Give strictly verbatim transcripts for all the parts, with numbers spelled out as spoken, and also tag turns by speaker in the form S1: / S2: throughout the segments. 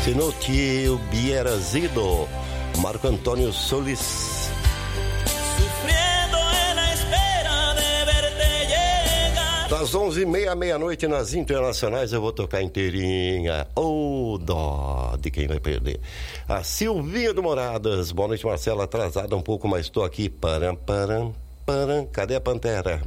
S1: Sinotio Bierazido, Marco Antônio Solis. Das onze e meia à meia-noite nas internacionais eu vou tocar inteirinha. Ô, oh, dó de quem vai perder. A Silvinha do Moradas. Boa noite, Marcelo. Atrasada um pouco, mas estou aqui. Param, param, param. Cadê a Pantera?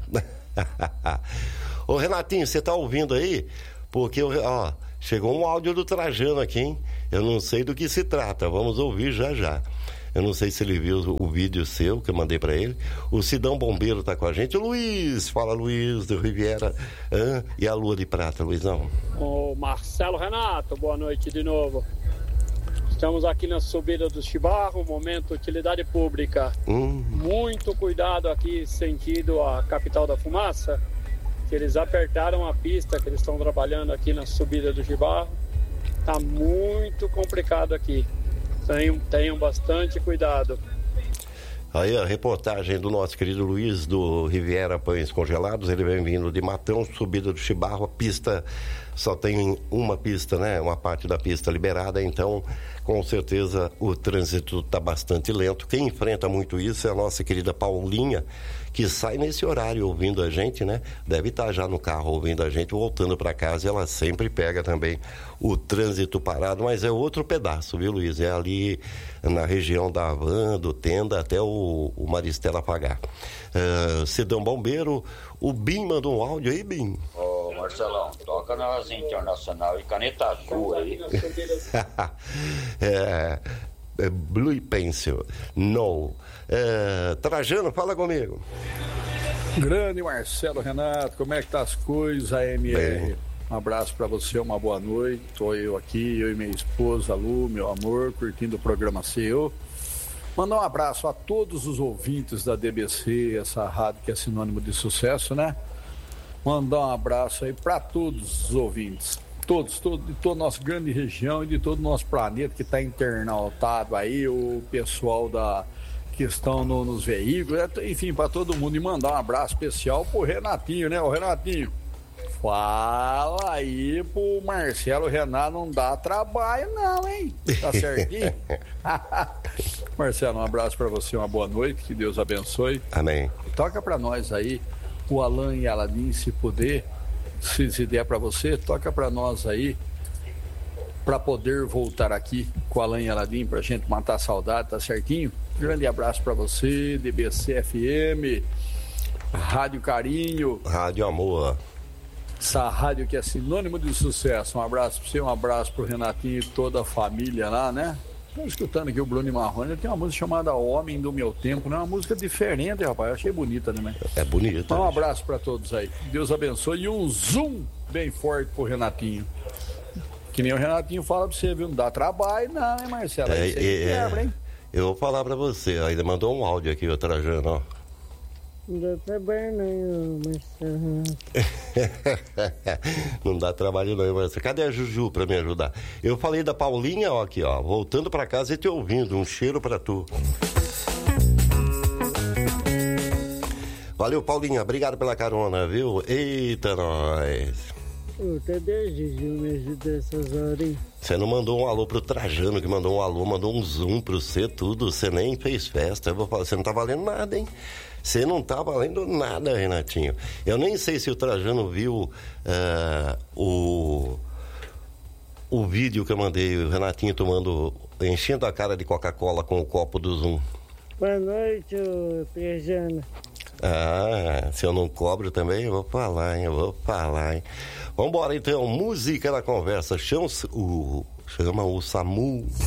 S1: Ô, Renatinho, você tá ouvindo aí? Porque, ó, chegou um áudio do Trajano aqui, hein? Eu não sei do que se trata. Vamos ouvir já já. Eu não sei se ele viu o vídeo seu que eu mandei pra ele. O Sidão Bombeiro tá com a gente. O Luiz, fala Luiz do Riviera. Ah, e a Lua de Prata, Luizão?
S2: Ô Marcelo Renato, boa noite de novo. Estamos aqui na subida do Chibarro, momento utilidade pública. Hum. Muito cuidado aqui, sentido a capital da fumaça, que eles apertaram a pista, que eles estão trabalhando aqui na subida do Chibarro. Tá muito complicado aqui. Tenham, tenham bastante cuidado.
S1: Aí a reportagem do nosso querido Luiz do Riviera Pães Congelados. Ele vem vindo de Matão, subida do Chibarro. A pista só tem uma pista, né? Uma parte da pista liberada, então com certeza o trânsito está bastante lento. Quem enfrenta muito isso é a nossa querida Paulinha, que sai nesse horário ouvindo a gente, né? Deve estar já no carro ouvindo a gente, voltando para casa. Ela sempre pega também o trânsito parado, mas é outro pedaço, viu, Luiz? É ali na região da Havan, do Tenda, até o, o Maristela pagar. Uh, Cidão Bombeiro, o Bim mandou um áudio aí, Bim?
S3: Ô, oh, Marcelão, toca nas internacional e caneta azul aí.
S1: é, é Blue Pencil, no. É, Trajano, fala comigo.
S4: Grande Marcelo Renato, como é que tá as coisas, A M R? Bem. Um abraço pra você, uma boa noite. Tô eu aqui, eu e minha esposa Lu, meu amor, curtindo o programa seu. Mandar um abraço a todos os ouvintes da D B C, essa rádio que é sinônimo de sucesso, né? Mandar um abraço aí pra todos os ouvintes, todos, todos, de toda a nossa grande região e de todo o nosso planeta que está internautado aí, o pessoal da que estão no, nos veículos, enfim, para todo mundo. E mandar um abraço especial pro Renatinho, né? O Renatinho, fala aí pro Marcelo Renato, não dá trabalho não, hein? Tá certinho? Marcelo, um abraço para você, uma boa noite, que Deus abençoe.
S1: Amém.
S4: Toca para nós aí o Alan e Aladim, se puder, se, se der para você, toca para nós aí, para poder voltar aqui com o Alan e Aladim, pra gente matar a saudade, tá certinho? Grande abraço para você, D B C F M, Rádio Carinho,
S1: Rádio Amor,
S4: essa rádio que é sinônimo de sucesso. Um abraço para você, um abraço pro Renatinho e toda a família lá, né? Estou escutando aqui o Bruno Marrone, ele tem uma música chamada Homem do Meu Tempo, né? Uma música diferente, rapaz, eu achei bonita também.
S1: É bonita.
S4: Então, um abraço para todos aí, Deus abençoe e um zoom bem forte pro Renatinho. Que nem o Renatinho fala pra você, viu? Não dá trabalho não, hein, Marcelo?
S1: É,
S4: Isso aí
S1: é,
S4: quebra, hein?
S1: Eu vou falar pra você, ainda mandou um áudio aqui, o Trajano, ó.
S5: Não dá trabalho não, Marcelo.
S1: Não dá trabalho não, Marcelo. Cadê a Juju pra me ajudar? Eu falei da Paulinha, ó, aqui, ó, voltando pra casa e te ouvindo. Um cheiro pra tu. Valeu, Paulinha, obrigado pela carona, viu? Eita, nós.
S5: Ô, cadê a Juju me ajuda essas horas, hein?
S1: Você não mandou um alô pro Trajano, que mandou um alô, mandou um zoom pro você, tudo. Você nem fez festa. Eu vou falar, você não tá valendo nada, hein? Você não tá valendo nada, Renatinho. Eu nem sei se o Trajano viu uh, o, o vídeo que eu mandei, o Renatinho tomando, enchendo a cara de Coca-Cola com o copo do Zoom.
S5: Boa noite, ô Trajano.
S1: Ah, se eu não cobro também, eu vou falar, hein? Eu vou falar, hein? Vambora então, música na conversa. Chama o, chama o SAMU.